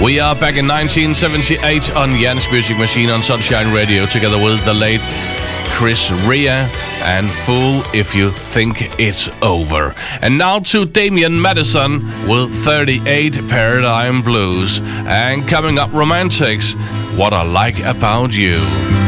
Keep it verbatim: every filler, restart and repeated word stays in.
We are back in nineteen seventy-eight on Jan's Music Machine on Sunshine Radio, together with the late Chris Rea and Fool If You Think It's Over. And now to Damian Madison with thirty-eight Paradigm Blues. And coming up, Romantics, What I Like About You.